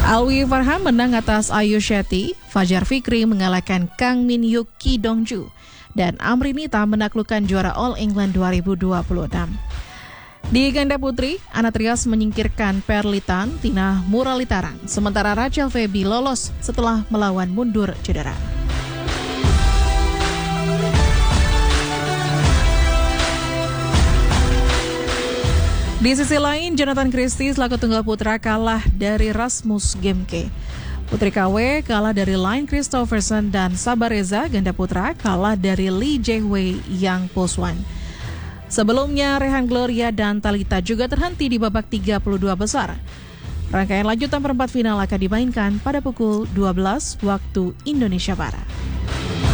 Alwi Farhan menang atas Ayu Shetty, Fajar Fikri mengalahkan Kang Min Hyuk Ki Dongju, dan Amrinita menaklukkan juara All England 2026. Di ganda putri, Anna Trias menyingkirkan Perlitan, Tina Muralitaran, sementara Rachel Feby lolos setelah melawan mundur cedera. Di sisi lain, Jonathan Christie selaku tunggal putra kalah dari Rasmus Gemke. Putri KW kalah dari Line Christopherson dan Sabareza ganda putra kalah dari Lee Jae-wei Yang Poswan. Sebelumnya, Rehan Gloria dan Talita juga terhenti di babak 32 besar. Rangkaian lanjutan perempat final akan dimainkan pada pukul 12 waktu Indonesia Barat.